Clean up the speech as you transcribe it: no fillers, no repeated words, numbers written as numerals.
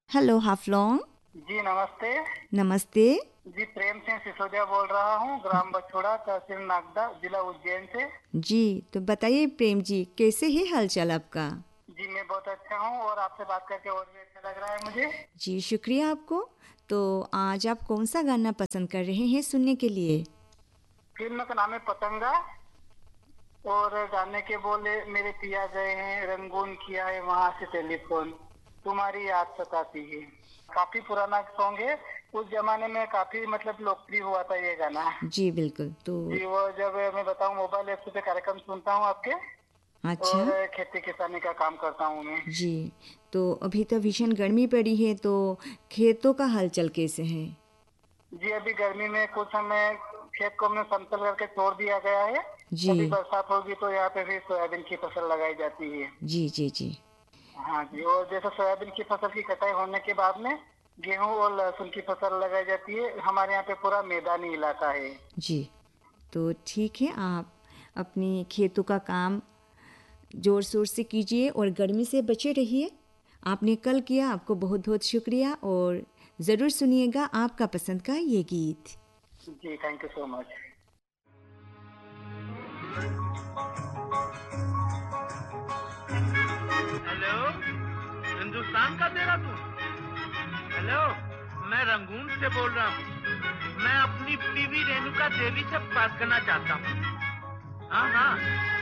Hello Haflong. जी नमस्ते। नमस्ते। जी प्रेम सिंह सिसोदिया बोल रहा हूँ, ग्राम बछोड़ा, तहसील नागदा, जिला उज्जैन से। जी तो बताइए प्रेम जी, कैसे है हालचाल आपका? जी मैं बहुत अच्छा हूँ और आपसे बात करके और भी अच्छा लग रहा है मुझे। जी शुक्रिया आपको। तो आज आप कौन सा गाना पसंद कर रहे हैं सुनने के लिए? फिल्म का नाम है पतंगा और गाने के बोले मेरे पिया गए हैं, रंगून किया है वहां से टेलीफोन, तुम्हारी याद सताती है। काफी पुराना सॉन्ग है, उस जमाने में काफी मतलब लोकप्रिय हुआ था ये गाना। जी बिल्कुल। तो जी वो जब मैं बताऊँ मोबाइल ऐप पे कार्यक्रम सुनता हूँ आपके, अच्छा। और खेती किसानी का काम करता हूँ मैं। जी तो अभी तो भीषण गर्मी पड़ी है, तो खेतों का हालचाल कैसे है? जी अभी गर्मी में कुछ समय खेत को हमने समतल करके छोड़ दिया गया है। अभी जी बरसात होगी तो यहाँ पे भी सोयाबीन की फसल लगाई जाती है। जी जी जी। हाँ जी, और जैसे सोयाबीन की फसल की कटाई होने के बाद में गेहूं और लहसुन की फसल लगाई जाती है। हमारे यहाँ पे पूरा मैदानी इलाका है। जी तो ठीक है, आप अपनी खेतों का काम ज़ोर शोर से कीजिए और गर्मी से बचे रहिए। आपने कल किया, आपको बहुत बहुत शुक्रिया। और ज़रूर सुनिएगा आपका पसंद का ये गीत। जी thank you so much. Hello, Hindustan का देहरादून। हेलो, मैं रंगून से बोल रहा हूँ। मैं अपनी बीवी रेणुका देवी से बात करना चाहता हूँ। हाँ हाँ,